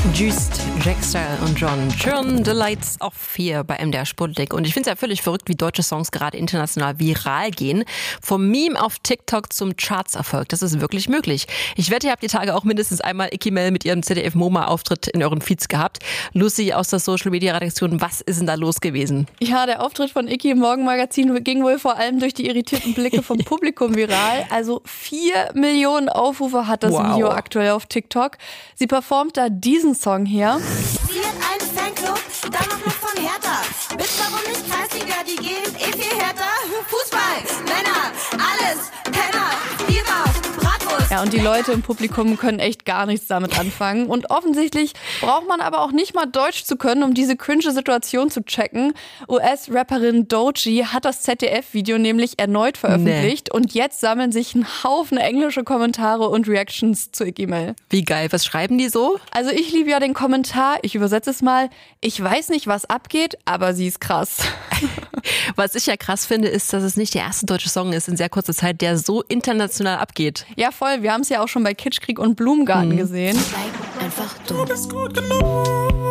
Just, Jackster und John. Turn the lights off hier bei MDR Sputnik. Und ich finde es ja völlig verrückt, wie deutsche Songs gerade international viral gehen. Vom Meme auf TikTok zum Chartserfolg. Das ist wirklich möglich. Ich wette, ihr habt die Tage auch mindestens einmal Icky Mel mit ihrem ZDF-MoMA-Auftritt in euren Feeds gehabt. Lucy aus der Social-Media-Redaktion, was ist denn da los gewesen? Ja, der Auftritt von Icky im Morgenmagazin ging wohl vor allem durch die irritierten Blicke vom Publikum viral. Also 4 Millionen Aufrufe hat das Video aktuell auf TikTok. Sie performt da diesen Song hier. Sie hat einen Fanclub, dann noch von Hertha. Wisst warum nicht Kreisliga, die gehen viel härter. Fußball, Männer, alles, Penner, Biermaus, Bratwurst. Ja, und die Leute im Publikum können echt gar nichts damit anfangen. Und offensichtlich braucht man aber auch nicht mal Deutsch zu können, um diese cringe Situation zu checken. US-Rapperin Doechii hat das ZDF-Video nämlich erneut veröffentlicht. Und jetzt sammeln sich ein Haufen englische Kommentare und Reactions zu Icky Mel. Wie geil, was schreiben die so? Also ich liebe ja den Kommentar, ich übersetze es mal. Ich weiß nicht, was abgeht, aber sie ist krass. Was ich ja krass finde, ist, dass es nicht der erste deutsche Song ist in sehr kurzer Zeit, der so international abgeht. Ja, voll. Wir haben es ja auch schon bei Kitschkrieg und Blumengarten gesehen. Bleib einfach du. bist gut genug.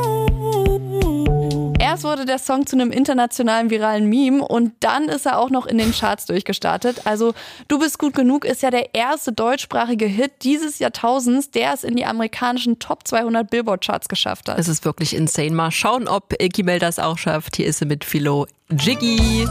Erst wurde der Song zu einem internationalen viralen Meme und dann ist er auch noch in den Charts durchgestartet. Also Du bist gut genug ist ja der erste deutschsprachige Hit dieses Jahrtausends, der es in die amerikanischen Top 200 Billboard-Charts geschafft hat. Es ist wirklich insane. Mal schauen, ob Icky Mel das auch schafft. Hier ist sie mit Philo. Jiggy.